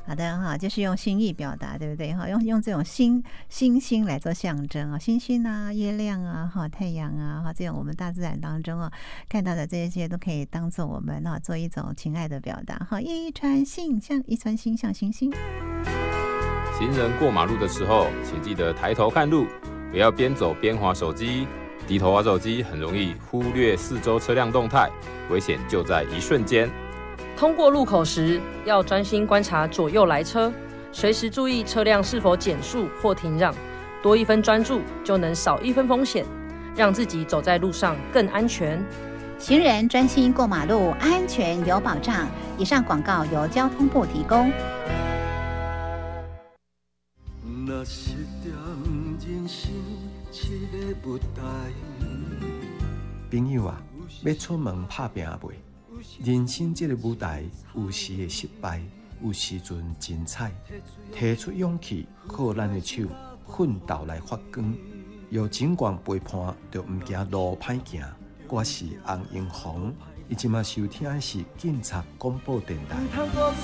好的哈，就是用心意表达，对不对哈？用这种星星来做象征啊，星星啊、月亮啊、哈太阳啊，哈这种我们大自然当中啊看到的这些都可以当做我们啊做一种情爱的表达哈。一串星像星星。 行人过马路的时候，请记得抬头看路，不要边走边滑手机。低头滑手机很容易忽略四周车辆动态，危险就在一瞬间。 通过路口时，要专心观察左右来车，随时注意车辆是否减速或停让，多一分专注就能少一分风险，让自己走在路上更安全。 行人专心过马路，安全有保障。以上广告由交通部提供。 若失点人生一个舞台， 朋友啊，要出门打拼未？人生这个舞台，有时会失败，有时阵精彩。提出勇气，靠咱的手，奋斗来发光。有情况陪伴，就唔惊路歹行。我是洪英红，伊即马收听的是警察广播电台。